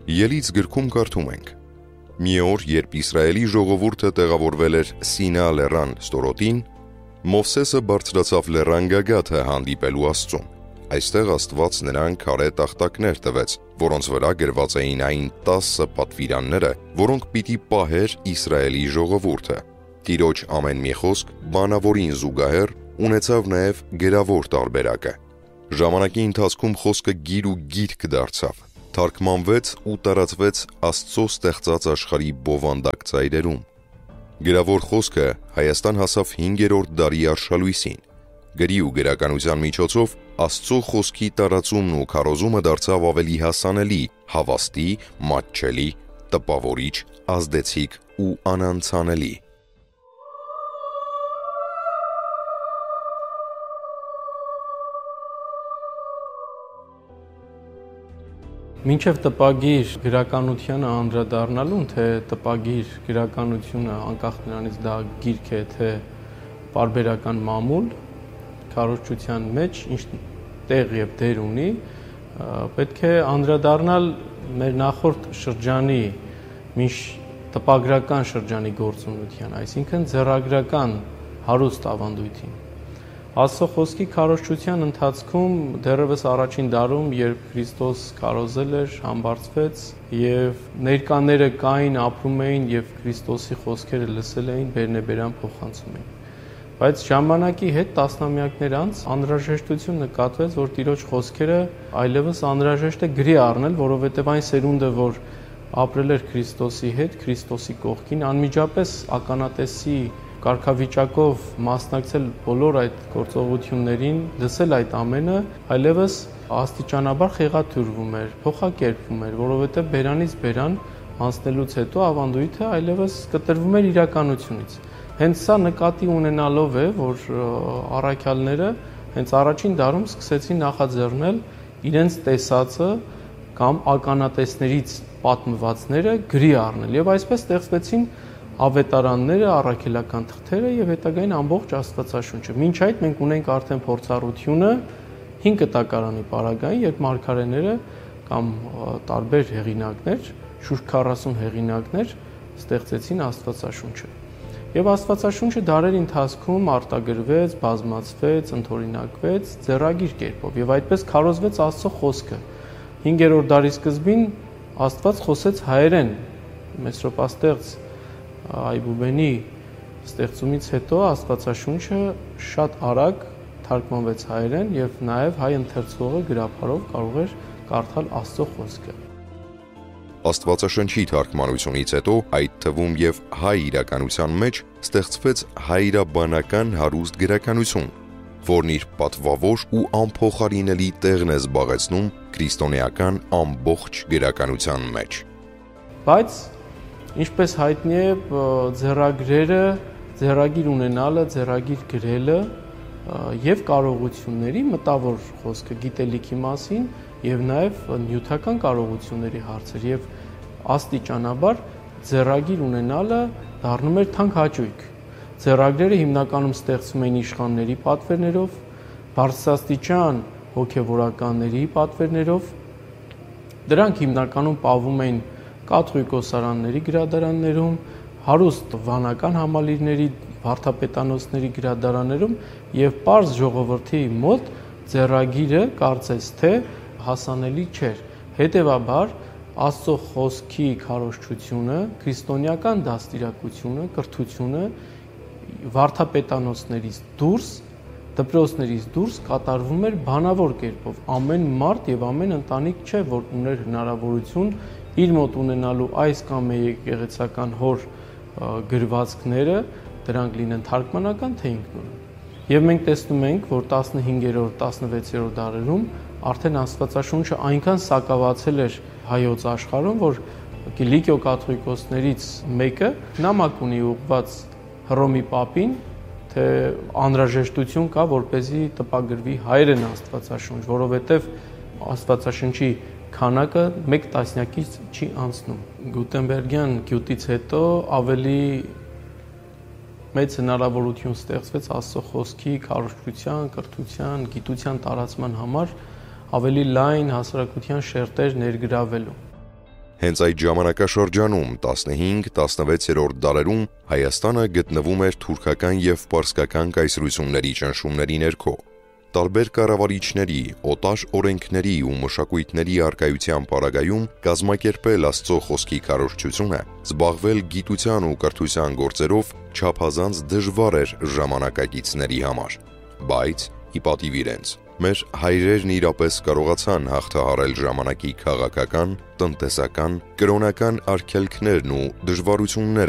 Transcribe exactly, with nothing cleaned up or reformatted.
Ելից գրքում կարդում ենք. մի օր, երբ Իսրայելի ժողովուրդը տեղավորվել էր Սինա լեռան ստորոտին, Մովսեսը բարձրացավ լեռան գագաթը հանդիպելու Աստծուն։ Այստեղ Աստված նրան քարե տախտակներ տվեց, որոնց վրա գրված էին այն տասը պատվիրանները, որոնք պիտի պահեր Իսրայելի ժողովուրդը։ Տիրոջ ամեն մի խոսք բանավորին զուգահեռ ունեցավ նաև գրավոր տարբերակը։ Ժամանակի ընթացքում խոսքը գիր ու գիրք դարձավ, թարգմանվեց ու տարածվեց Աստծո ստեղծած աշխարհի բովանդակ ծայրերում։ Գրավոր խոսքը Հայաստան հասավ հինգերորդ դարի արշալույսին։ Գրի ու գրականության միջոցով Աստծո խոսքի տարածումն ու քարոզումը դարձավ ավելի հասանելի, հավաստի, մատչելի, տպավորիչ, ազդեցիկ ու անանցանելի։ Մինչև տպագիր գրականությանը անդրադառնալուն, թե տպագիր գրականությունը անկախ նրանից դա գիրք է, թե պարբերական մամուլ, քարոզչության մեջ ինչ տեղ եւ դեր ունի, պետք է անդրադառնալ մեր նախորդ շրջանի մինչ տպագրական շրջանի գործունեության, այսինքն ձեռագրական հարուստ ավանդույթին։ Աստծո խոսքի քարոզչության ընթացքում դեռևս առաջին դարում, երբ Քրիստոս քարոզել էր, համբարձվեց եւ ներկաները կային, ապրում էին եւ Քրիստոսի խոսքերը լսել էին, բերնեբերան փոխանցում էին։ Բայց ժամանակի հետ տասնամյակներ անց անհրաժեշտություն նկատվեց, որ Տիրոջ խոսքերը այլևս անհրաժեշտ է գրի առնել, որովհետեւ այն սերունդը, որ ապրել էր Քրիստոսի հետ, Քրիստոսի կողքին, անմիջապես ականատեսի կարգավիճակով մասնակցել բոլոր այդ գործողություններին, լսել այդ ամենը, այլևս աստիճանաբար խեղաթյուրվում էր, փոխակերպվում էր, որովհետև բերանից բերան անցնելուց հետո ավանդույթը այլևս կտրվում էր իրականությունից։ Հենց սա նկատի ունենալով է, որ առաքյալները հենց առաջին դարում սկսեցին նախաձեռնել իրենց տեսածը կամ ականատեսներից պատմվածները գրի առնել եւ այսպես ստեղծվեցին ավետարանները, առաքելական թղթերը եւ հետագային ամբողջ Աստվածաշունչը։ Մինչ այդ մենք ունենք արդեն փորձառությունը հինգ կտակարանի պարագային, երբ մարգարեները կամ տարբեր հեղինակներ, շուրջ քառասուն հեղինակներ ստեղծեցին Աստվածաշունչը։ Եվ Աստվածաշունչը դարերի ընթացքում արտագրվեց, բազմացվեց, ընդօրինակվեց ձեռագիր կերպով եւ այդպես քարոզվեց Աստծո խոսքը։ հինգերորդ դարի սկզբին Աստված խոսեց հայերեն, Մեսրոպաստեղծ Այբուբենի ստեղծումից հետո Աստվածաշունչը շատ արագ թարգմանվեց հայերեն եւ նաեւ հայ ընթերցողը գրաբարով կարող էր կարդալ Աստծո խոսքը։ Աստվածաշնչի թարգմանությունից հետո, այդ թվում եւ հայ իրականության մեջ ստեղծվեց հայրաբանական հարուստ գրականություն, որն իր պատվավոր ու անփոխարինելի տեղն է զբաղեցնում քրիստոնեական ամբողջ գրականության մեջ։ Բայց ինչպես հայտնի է, ձեռագրերը, ձեռագիր ունենալը, ձեռագիր գրելը եւ կարողությունների մտավոր խոսքը գիտելիքի մասին եւ նաեւ նյութական կարողությունների հարցեր եւ աստիճանաբար ձեռագիր ունենալը դառնում էր թանկհաճույք։ Ձեռագրերը հիմնականում ստեղծվում էին իշխանների պատվերներով, բարձրաստիճան հոգեվորականների պատվերներով։ Դրանք հիմնականում պահվում էին կաթողիկոսարանների գրադարաններում, հարուստ վանական համալիրների, վարդապետանոցների գրադարաններում եւ պարզ ժողովրդի մոտ ձեռագիրը կարծես թե հասանելի չէր։ Հետևաբար Աստծո խոսքի քարոզչությունը, քրիստոնեական դաստիարակությունը, կրթությունը վարդապետանոցներից դուրս, դպրոցներից դուրս կատարվում էր բանավոր կերպով։ Ամեն մարդ եւ ամեն ընտանիք չէ, որ ուներ հնարավորություն իր մոտ ունենալու այս կամ եկեղեցական հոր գրվածքները, դրանք լինեն թարգմանական թե ինքնուրույն։ Եվ մենք տեսնում ենք, որ տասնհինգերորդ, տասնվեցերորդ դարերում արդեն Աստվածաշունչը այնքան սակավացել էր հայոց աշխարհում, որ Կիլիկիո կաթողիկոսներից մեկը նամակ ունի ուղղված Հռոմի պապին, թե անհրաժեշտություն կա, որպեսզի տպագրվի հայերեն Աստվածաշունչ, որովհետև Աստվածաշունչի քանակը մեկ տասնյակից չի անցնում։ Գուտենբերգյան գյուտից հետո ավելի մեծ հնարավորություն ստեղծվեց Աստծո խոսքի քարոզչության, կրթության, գիտության տարածման համար ավելի լայն հասարակության շերտեր ներգրավելու։ Հենց այդ ժամանակաշրջանում տասնհինգ տասնվեցերորդ դարերում Հայաստանը գտնվում էր թուրքական եւ պարսկական կայսրությունների ճնշումների ներքո։ Տարբեր կառավարիչների, օտար օրենքների ու մշակույթների առկայության պարագայում կազմակերպել Աստծո խոսքի քարոզչությունը, զբաղվել գիտության ու կրթության գործերով չափազանց դժվար էր ժամանակակիցների համար։ Բայց ի պատիվ իրենց, մեր հայրերն իրապես կարողացան հաղթահարել ժամանակի քաղաքական, տնտեսական, կրոնական արգելքներն ու դժվարությունները